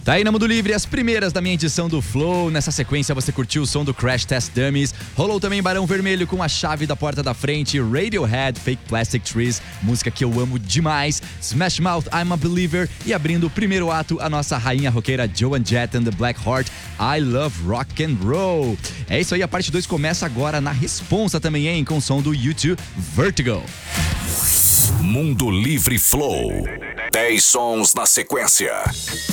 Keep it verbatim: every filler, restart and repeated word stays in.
Tá aí na Mundo Livre as primeiras da minha edição do Flow. Nessa sequência você curtiu o som do Crash Test Dummies. Rolou também Barão Vermelho com A Chave da Porta da Frente, Radiohead, Fake Plastic Trees, música que eu amo demais, Smash Mouth, I'm a Believer, e abrindo o primeiro ato, a nossa rainha roqueira Joan Jett and the Black Heart, I Love Rock and Roll. É isso aí, a parte dois começa agora na responsa também, hein, com o som do U dois, Vertigo. Mundo Livre Flow. dez sons na sequência.